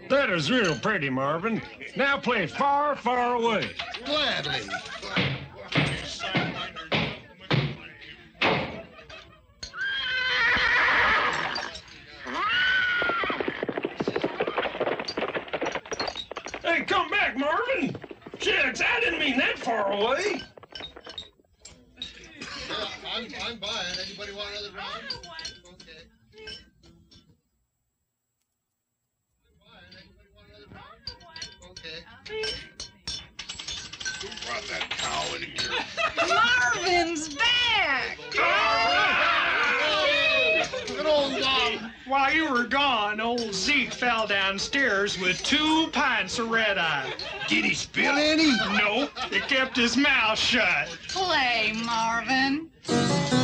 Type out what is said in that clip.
That is real pretty, Marvin. Now play Far, Far Away. Gladly. Hey, come back, Marvin. Shucks, I didn't mean that far away. I'm buying. Anybody want another round? Okay. Okay. Who brought that cow in here? Marvin's back! Good old Mom. While you were gone, old Zeke fell downstairs with 2 pints of red-eye. Did he spill any? Nope, he kept his mouth shut. Play, Marvin.